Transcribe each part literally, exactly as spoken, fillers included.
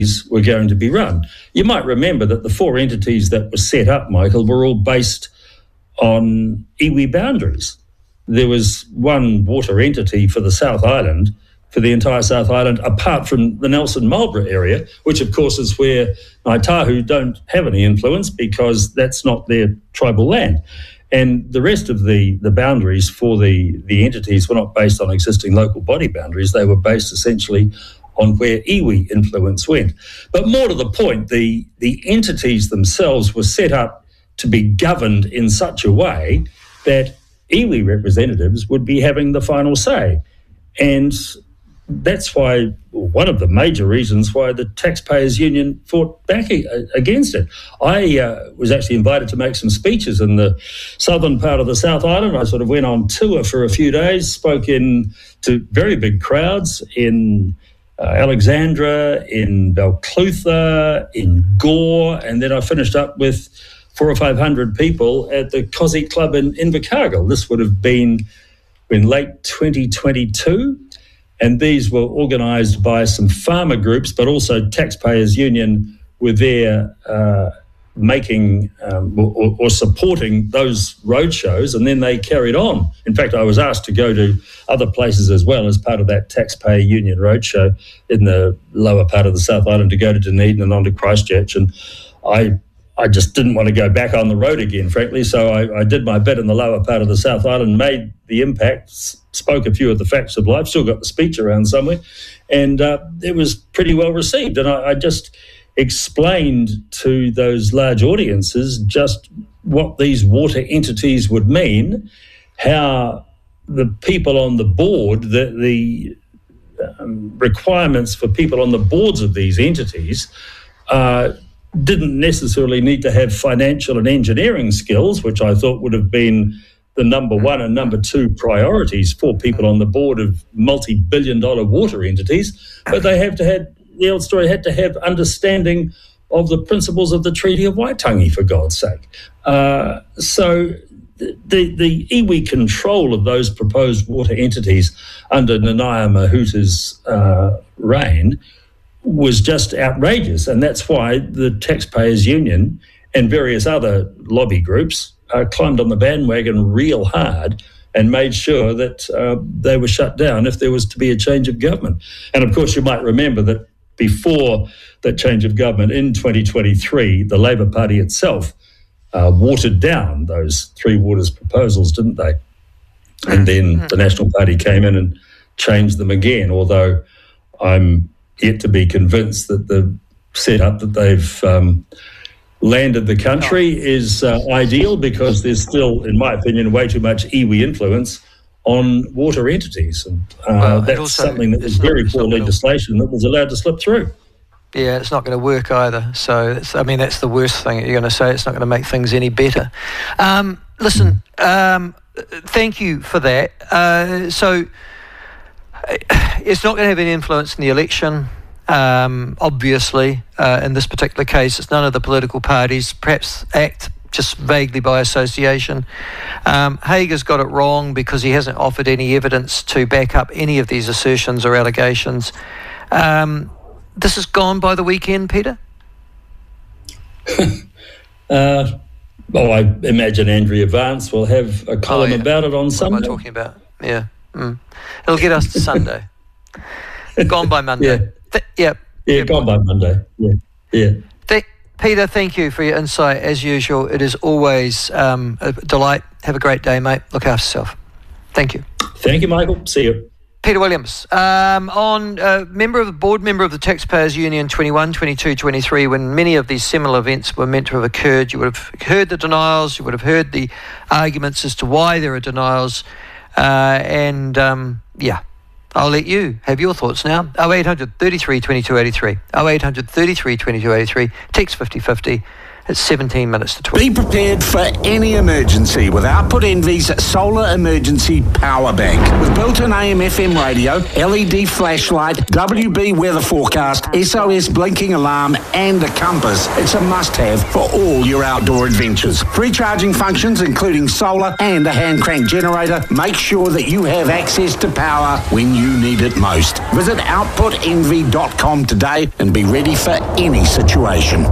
were going to be run. You might remember that the four entities that were set up, Michael, were all based on iwi boundaries. There was one water entity for the South Island, for the entire South Island, apart from the Nelson Marlborough area, which of course is where Ngāi Tahu don't have any influence because that's not their tribal land. And the rest of the, the boundaries for the, the entities were not based on existing local body boundaries. They were based essentially on where iwi influence went. But more to the point, the, the entities themselves were set up to be governed in such a way that iwi representatives would be having the final say. And that's why, one of the major reasons why the Taxpayers Union fought back against it. I uh, was actually invited to make some speeches in the southern part of the South Island. I sort of went on tour for a few days, spoke in to very big crowds in uh, Alexandra, in Balclutha, in Gore, and then I finished up with four or five hundred people at the Kosi Club in Invercargill. This would have been in late twenty twenty-two. And these were organised by some farmer groups, but also Taxpayers Union were there uh, making um, or, or supporting those roadshows, and then they carried on. In fact, I was asked to go to other places as well as part of that Taxpayer Union roadshow in the lower part of the South Island, to go to Dunedin and on to Christchurch. And I I just didn't want to go back on the road again, frankly, so I, I did my bit in the lower part of the South Island, made the impact, spoke a few of the facts of life, still got the speech around somewhere, and uh, it was pretty well received. And I, I just explained to those large audiences just what these water entities would mean, how the people on the board, the, the um, requirements for people on the boards of these entities uh, didn't necessarily need to have financial and engineering skills, which I thought would have been the number one and number two priorities for people on the board of multi-billion dollar water entities, but they have to have, the old story, had to have understanding of the principles of the Treaty of Waitangi, for God's sake. Uh, so the, the iwi control of those proposed water entities under Nanaia Mahuta's uh, reign was just outrageous, and that's why the Taxpayers Union and various other lobby groups uh, climbed on the bandwagon real hard and made sure that uh, they were shut down if there was to be a change of government. And of course, you might remember that before that change of government in twenty twenty-three, the Labour Party itself uh, watered down those Three Waters proposals, didn't they? And then the National Party came in and changed them again, although I'm yet to be convinced that the setup that they've um, landed the country is uh, ideal, because there's still, in my opinion, way too much iwi influence on water entities. And uh, well, that's also, something that was very poor legislation that was allowed to slip through. Yeah, it's not going to work either. So, it's, I mean, that's the worst thing that you're going to say. It's not going to make things any better. Um, listen, um, thank you for that. Uh, so, it's not going to have any influence in the election, um, obviously. Uh, in this particular case, it's none of the political parties, perhaps act just vaguely by association. Um, Hague has got it wrong because he hasn't offered any evidence to back up any of these assertions or allegations. Um, this is gone by the weekend, Peter? uh, well, I imagine Andrea Vance will have a column oh, yeah. about it on what Sunday. What am I talking about? Yeah. Mm. It'll get us to Sunday. Gone by Monday. Yeah, Th- yeah, yeah gone by Monday. Yeah, yeah. Th- Peter, thank you for your insight, as usual. It is always um, a delight. Have a great day, mate. Look after yourself. Thank you. Thank you, Michael. See you. Peter Williams, um, on uh, member of the board member of the Taxpayers Union twenty-one, twenty-two, twenty-three, when many of these similar events were meant to have occurred. You would have heard the denials, you would have heard the arguments as to why there are denials, uh, and um, yeah, I'll let you have your thoughts now. oh eight hundred, thirty-three, twenty-two, eighty-three, oh eight hundred, thirty-three, twenty-two, eighty-three, text fifty fifty, It's seventeen minutes to twelve. Be prepared for any emergency with Output Envy's Solar Emergency Power Bank. With built-in A M F M radio, L E D flashlight, W B weather forecast, S O S blinking alarm and a compass, it's a must-have for all your outdoor adventures. Free charging functions including solar and a hand crank generator. Make sure that you have access to power when you need it most. Visit output envy dot com today and be ready for any situation.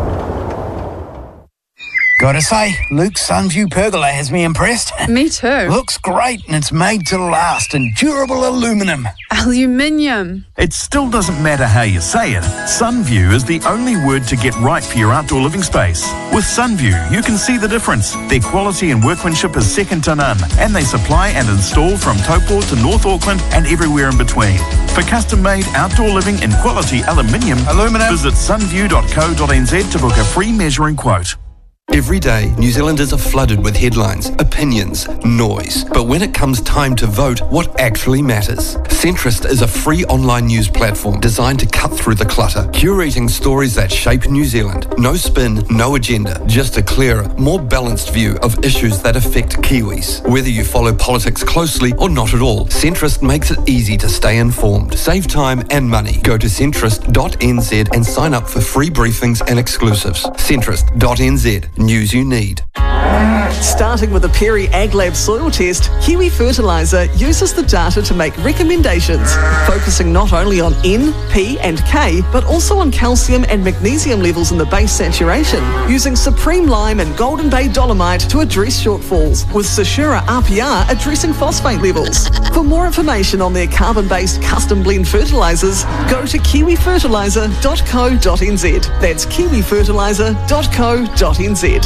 Gotta say, Luke's Sunview pergola has me impressed. Me too. Looks great and it's made to last in durable aluminium. Aluminium. It still doesn't matter how you say it. Sunview is the only word to get right for your outdoor living space. With Sunview, you can see the difference. Their quality and workmanship is second to none, and they supply and install from Taupo to North Auckland and everywhere in between. For custom-made outdoor living in quality aluminium, Aluminum. visit sunview dot co dot n z to book a free measuring quote. Every day, New Zealanders are flooded with headlines, opinions, noise. But when it comes time to vote, what actually matters? Centrist is a free online news platform designed to cut through the clutter, curating stories that shape New Zealand. No spin, no agenda, just a clearer, more balanced view of issues that affect Kiwis. Whether you follow politics closely or not at all, Centrist makes it easy to stay informed. Save time and money. Go to centrist dot n z and sign up for free briefings and exclusives. centrist dot n z. News you need. Starting with a Perry AgLab soil test, Kiwi Fertiliser uses the data to make recommendations, focusing not only on N, P and K, but also on calcium and magnesium levels in the base saturation, using Supreme Lime and Golden Bay Dolomite to address shortfalls, with Sashura R P R addressing phosphate levels. For more information on their carbon-based custom blend fertilisers, go to kiwi fertiliser dot co dot n z. That's kiwi fertiliser dot co dot n z.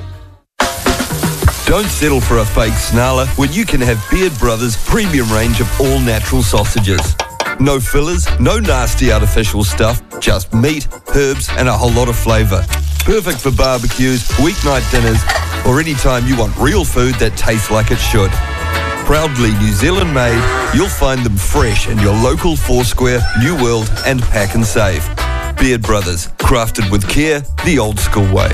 Don't settle for a fake snarler when you can have Beard Brothers' premium range of all-natural sausages. No fillers, no nasty artificial stuff, just meat, herbs and a whole lot of flavour. Perfect for barbecues, weeknight dinners, or any time you want real food that tastes like it should. Proudly New Zealand made, you'll find them fresh in your local Foursquare, New World and Pack and Save. Beard Brothers, crafted with care, the old school way.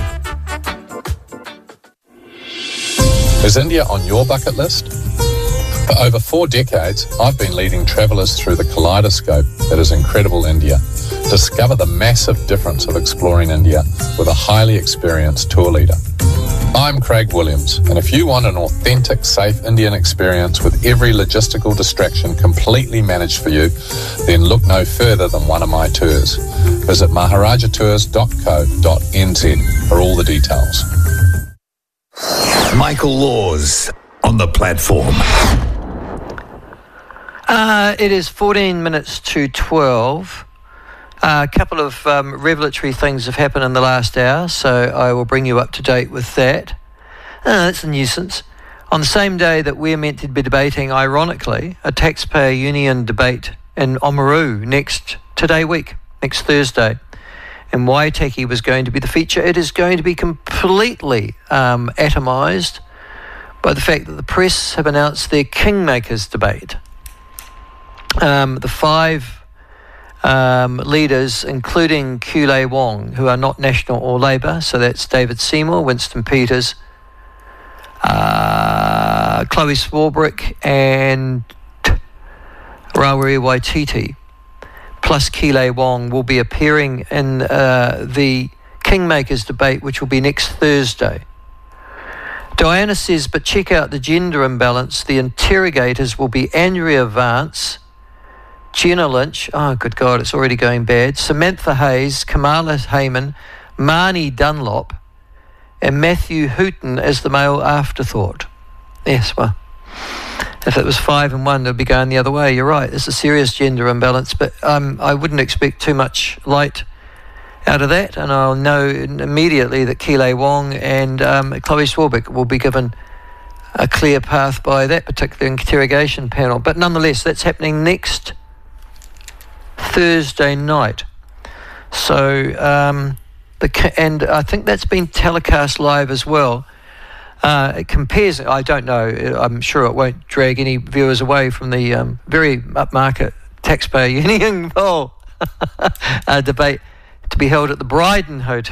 Is India on your bucket list? For over four decades, I've been leading travellers through the kaleidoscope that is incredible India. Discover the massive difference of exploring India with a highly experienced tour leader. I'm Craig Williams, and if you want an authentic, safe Indian experience with every logistical distraction completely managed for you, then look no further than one of my tours. Visit maharaja tours dot co dot n z for all the details. Michael Laws on the platform. Uh, it is fourteen minutes to twelve. Uh, a couple of um, revelatory things have happened in the last hour, so I will bring you up to date with that. Uh, that's a nuisance. On the same day that we're meant to be debating, ironically, a taxpayer union debate in Oamaru next today week, next Thursday, and Waitaki was going to be the feature. It is going to be completely um, atomised by the fact that the press have announced their Kingmakers debate. Um, the five um, leaders, including Kulei Wong, who are not National or Labour, so that's David Seymour, Winston Peters, uh, Chloe Swarbrick and Rawiri Waititi, plus Kulei Wong, will be appearing in uh, the Kingmakers debate, which will be next Thursday. Diana says, but check out the gender imbalance. The interrogators will be Andrea Vance, Jenna Lynch, oh good God, it's already going bad, Samantha Hayes, Kamala Hayman, Marnie Dunlop, and Matthew Hooton as the male afterthought. Yes, well, if it was five and one, they'd be going the other way. You're right, it's a serious gender imbalance, but um, I wouldn't expect too much light out of that, and I'll know immediately that Kulei Wong and um, Chloe Swarbrick will be given a clear path by that particular interrogation panel. But nonetheless, that's happening next Thursday night. So, um, the and I think that's been telecast live as well. Uh, it compares, I don't know, I'm sure it won't drag any viewers away from the um, very upmarket taxpayer union poll uh, debate to be held at the Bryden Hotel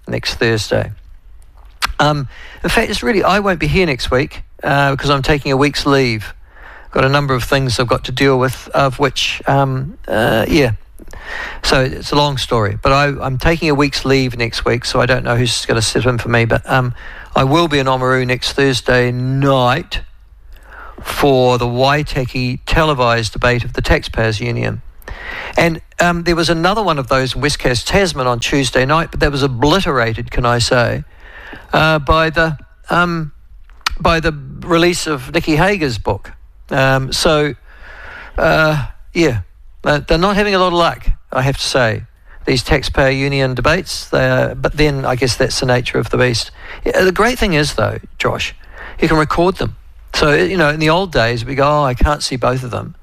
next Thursday. Um, in fact, it's really, I won't be here next week uh, because I'm taking a week's leave. Got a number of things I've got to deal with, of which, um, uh, yeah. So it's a long story, but I, I'm taking a week's leave next week, so I don't know who's going to sit in for me. But um, I will be in Oamaru next Thursday night for the Waitaki televised debate of the Taxpayers Union. And um, there was another one of those in West Coast Tasman on Tuesday night, but that was obliterated, can I say, uh, by the um, by the release of Nikki Hager's book. Um, so, uh, yeah, they're not having a lot of luck, I have to say, these taxpayer union debates. They're, but then I guess that's the nature of the beast. Yeah, the great thing is, though, Josh, you can record them. So, you know, in the old days, we go, oh, I can't see both of them.